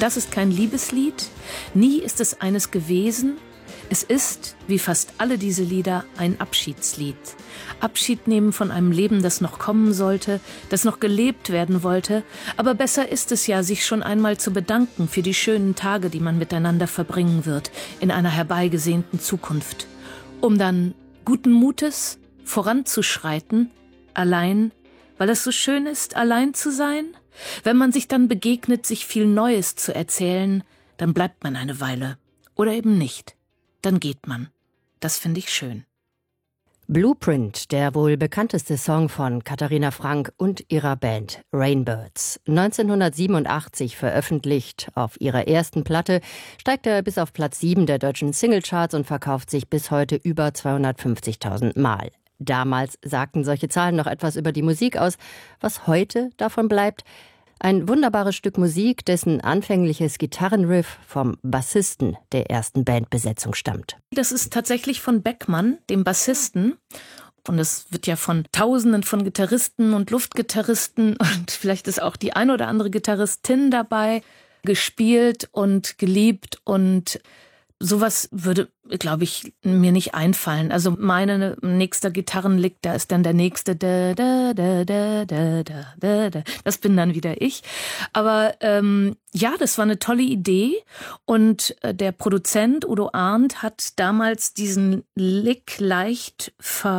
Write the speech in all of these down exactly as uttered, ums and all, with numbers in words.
das ist kein Liebeslied, nie ist es eines gewesen. Es ist, wie fast alle diese Lieder, ein Abschiedslied. Abschied nehmen von einem Leben, das noch kommen sollte, das noch gelebt werden wollte. Aber besser ist es ja, sich schon einmal zu bedanken für die schönen Tage, die man miteinander verbringen wird, in einer herbeigesehnten Zukunft. Um dann guten Mutes voranzuschreiten, allein, weil es so schön ist, allein zu sein. Wenn man sich dann begegnet, sich viel Neues zu erzählen, dann bleibt man eine Weile. Oder eben nicht. Dann geht man. Das finde ich schön. Blueprint, der wohl bekannteste Song von Katharina Frank und ihrer Band Rainbirds. neunzehnhundertsiebenundachtzig veröffentlicht auf ihrer ersten Platte, steigt er bis auf Platz sieben der deutschen Singlecharts und verkauft sich bis heute über zweihundertfünfzigtausend Mal. Damals sagten solche Zahlen noch etwas über die Musik aus. Was heute davon bleibt? Ein wunderbares Stück Musik, dessen anfängliches Gitarrenriff vom Bassisten der ersten Bandbesetzung stammt. Das ist tatsächlich von Beckmann, dem Bassisten. Und es wird ja von Tausenden von Gitarristen und Luftgitarristen und vielleicht ist auch die ein oder andere Gitarristin dabei gespielt und geliebt. Und sowas würde, glaube ich, mir nicht einfallen. Also meine nächster Gitarrenlick, da ist dann der nächste, da, da, da, da, da, da, da. Das bin dann wieder ich. Aber ähm, ja, das war eine tolle Idee. Und äh, der Produzent Udo Arndt hat damals diesen Lick leicht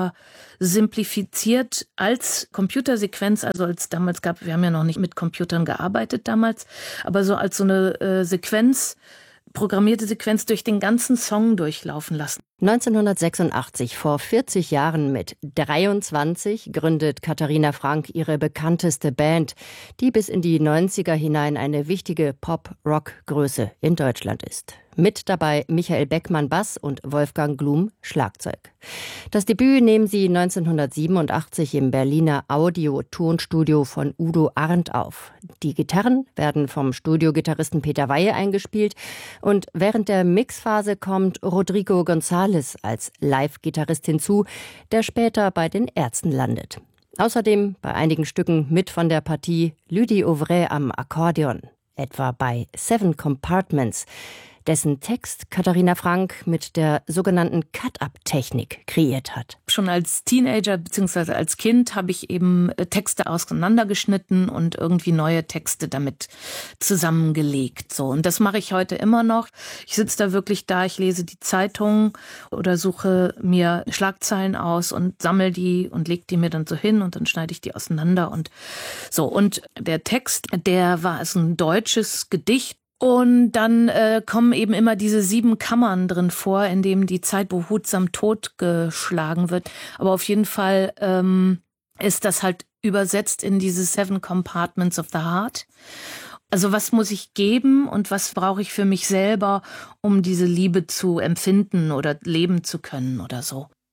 versimplifiziert als Computersequenz, also als damals gab, wir haben ja noch nicht mit Computern gearbeitet damals, aber so als so eine äh, Sequenz, programmierte Sequenz durch den ganzen Song durchlaufen lassen. neunzehnhundertsechsundachtzig, vor vierzig Jahren mit dreiundzwanzig, gründet Katharina Frank ihre bekannteste Band, die bis in die neunziger hinein eine wichtige Pop-Rock-Größe in Deutschland ist. Mit dabei Michael Beckmann Bass und Wolfgang Glum Schlagzeug. Das Debüt nehmen sie neunzehnhundertsiebenundachtzig im Berliner Audio-Tonstudio von Udo Arndt auf. Die Gitarren werden vom Studiogitarristen Peter Weihe eingespielt und während der Mixphase kommt Rodrigo González als Live-Gitarrist hinzu, der später bei den Ärzten landet. Außerdem bei einigen Stücken mit von der Partie Lydie Auvray am Akkordeon, etwa bei Seven Compartments, dessen Text Katharina Frank mit der sogenannten Cut-Up-Technik kreiert hat. Schon als Teenager bzw. als Kind habe ich eben Texte auseinandergeschnitten und irgendwie neue Texte damit zusammengelegt. So, und das mache ich heute immer noch. Ich sitze da wirklich da, ich lese die Zeitung oder suche mir Schlagzeilen aus und sammle die und lege die mir dann so hin und dann schneide ich die auseinander und so. Und der Text, der war also ein deutsches Gedicht. Und dann äh, kommen eben immer diese sieben Kammern drin vor, in denen die Zeit behutsam totgeschlagen wird. Aber auf jeden Fall ähm, ist das halt übersetzt in diese Seven Compartments of the Heart. Also was muss ich geben und was brauche ich für mich selber, um diese Liebe zu empfinden oder leben zu können oder so.